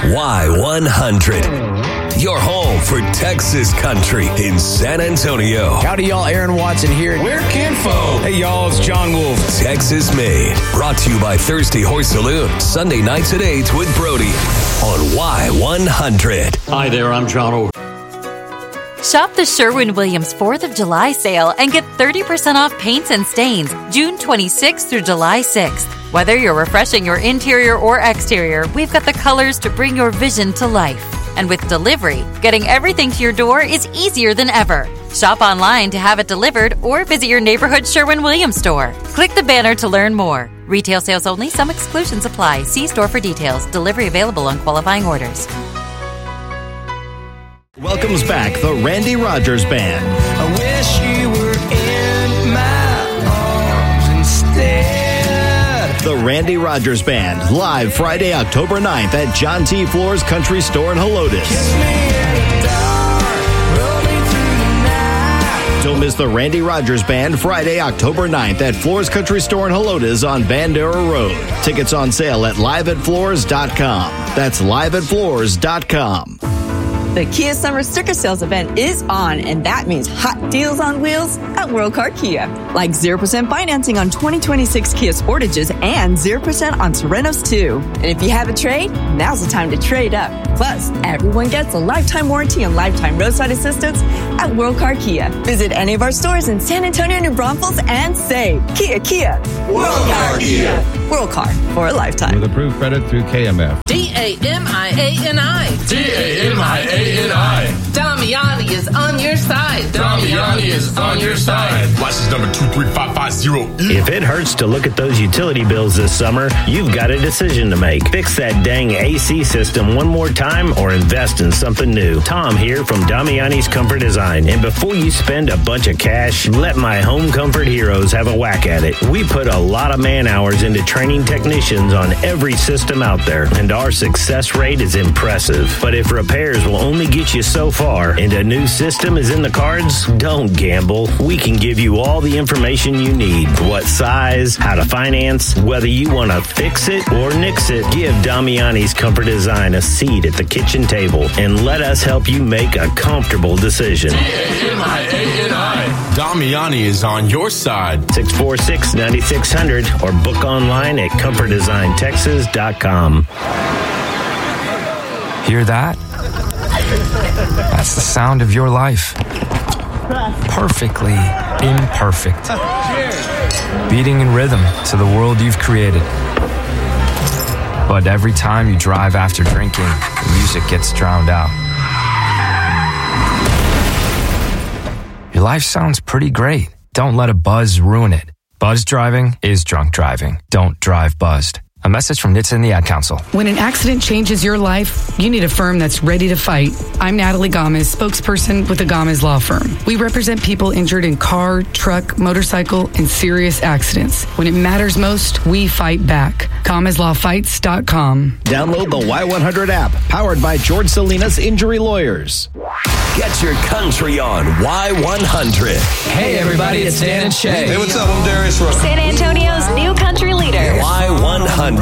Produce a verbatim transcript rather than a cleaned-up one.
Y one hundred. Your home for Texas country in San Antonio. Howdy, y'all. Aaron Watson here. We're Kinfolk. Hey, y'all. It's John Wolf. Texas Made. Brought to you by Thirsty Horse Saloon. Sunday nights at eight with Brody on Y one hundred. Hi there. I'm John O. Shop the Sherwin-Williams fourth of July sale and get thirty percent off paints and stains June twenty-sixth through July sixth. Whether you're refreshing your interior or exterior, we've got the colors to bring your vision to life. And with delivery, getting everything to your door is easier than ever. Shop online to have it delivered or visit your neighborhood Sherwin-Williams store. Click the banner to learn more. Retail sales only. Some exclusions apply. See store for details. Delivery available on qualifying orders. Welcomes back the Randy Rogers Band. I wish you were in my arms instead. The Randy Rogers Band, live Friday, October ninth at John T. Floor's Country Store in Helotes. Don't miss the Randy Rogers Band Friday, October ninth at Floor's Country Store in Helotes on Bandera Road. Tickets on sale at live at floors dot com. That's live at floors dot com. The Kia Summer Sticker Sales event is on, and that means hot deals on wheels at World Car Kia. Like zero percent financing on twenty twenty-six Kia Sportages and zero percent on Serenos too. And if you have a trade, now's the time to trade up. Plus, everyone gets a lifetime warranty and lifetime roadside assistance at World Car Kia. Visit any of our stores in San Antonio, New Braunfels, and say, Kia, Kia. World Car Kia. World Car for a lifetime. With approved credit through K M F. D A M I A N I. D A M I A N I. Damiani is on your side. Damiani is on your side. License number two three five five zero E. If it hurts to look at those utility bills this summer, you've got a decision to make. Fix that dang A C system one more time or invest in something new. Tom here from Damiani's Comfort Design. And before you spend a bunch of cash, let my home comfort heroes have a whack at it. We put a lot of man hours into training technicians on every system out there, and our success rate is impressive. But if repairs will only get you so far and a new system is in the cards, don't gamble. We can give you all the information you need. What size, how to finance, whether you want to fix it or nix it. Give Damiani's Comfort Design a seat at the kitchen table and let us help you make a comfortable decision. D A M I A N I. Damiani is on your side. six four six, nine six zero zero or book online at comfort design texas dot com. Hear that? That's the sound of your life. Perfectly imperfect. Beating in rhythm to the world you've created. But every time you drive after drinking, the music gets drowned out. Your life sounds pretty great. Don't let a buzz ruin it. Buzz driving is drunk driving. Don't drive buzzed. A message from N H T S A and the Ad Council. When an accident changes your life, you need a firm that's ready to fight. I'm Natalie Gomez, spokesperson with the Gomez Law Firm. We represent people injured in car, truck, motorcycle, and serious accidents. When it matters most, we fight back. Gomez Law Fights dot com. Download the Y one hundred app, powered by George Salinas Injury Lawyers. Get your country on Y one hundred. Hey, everybody. It's Dan and Shay. Hey, what's up? I'm Darius Rucker. San Antonio's new country leader. Y one hundred.